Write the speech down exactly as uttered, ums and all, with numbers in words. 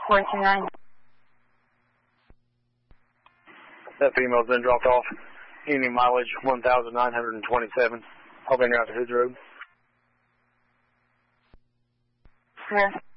four two nine. That female's been dropped off. Evening mileage one thousand nine hundred twenty-seven. Helping her out to Hoods Road. Clear.